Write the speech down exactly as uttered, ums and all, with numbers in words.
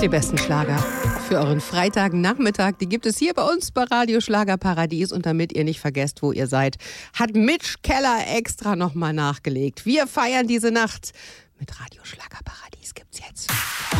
Die besten Schlager für euren Freitagnachmittag, die gibt es hier bei uns bei Radio Schlagerparadies. Und damit ihr nicht vergesst, wo ihr seid, hat Mitch Keller extra nochmal nachgelegt. Wir feiern diese Nacht mit Radio Schlagerparadies. Gibt's jetzt.